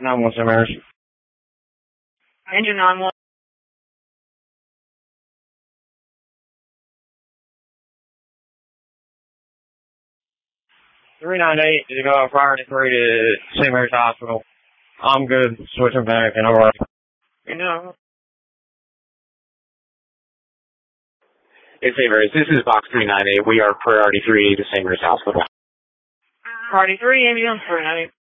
9-1 St. Mary's. Engine 9-1. 398 to go priority 3 to St. Mary's Hospital. I'm good. Switching back and over. You know. Hey, St. Mary's, this is Box 398. We are priority 3 to St. Mary's Hospital. Priority 3, ambulance 398.